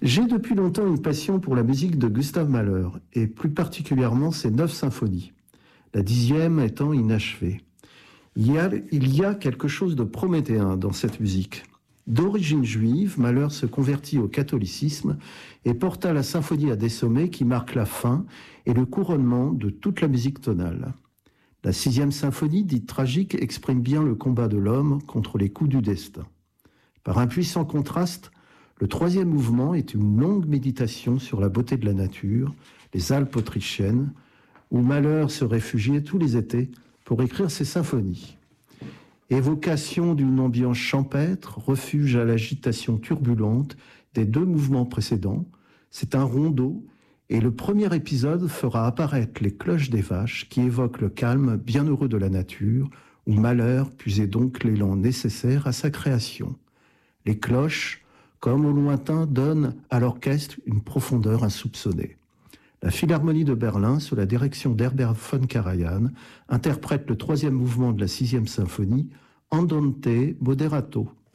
J'ai depuis longtemps une passion pour la musique de Gustav Mahler, et plus particulièrement ses 9 symphonies, la 10e étant inachevée. Il y a quelque chose de prométhéen dans cette musique. D'origine juive, Mahler se convertit au catholicisme et porta la symphonie à des sommets qui marquent la fin et le couronnement de toute la musique tonale. La 6e symphonie, dite tragique, exprime bien le combat de l'homme contre les coups du destin. Par un puissant contraste, le 3e mouvement est une longue méditation sur la beauté de la nature, les Alpes autrichiennes, où Mahler se réfugiait tous les étés pour écrire ses symphonies. Évocation d'une ambiance champêtre, refuge à l'agitation turbulente des 2 mouvements précédents, c'est un rondeau et le premier épisode fera apparaître les cloches des vaches qui évoquent le calme bienheureux de la nature, où Mahler puisait donc l'élan nécessaire à sa création. Les cloches, comme au lointain, donnent à l'orchestre une profondeur insoupçonnée. La Philharmonie de Berlin, sous la direction d'Herbert von Karajan, interprète le 3e mouvement de la 6e symphonie, Andante moderato.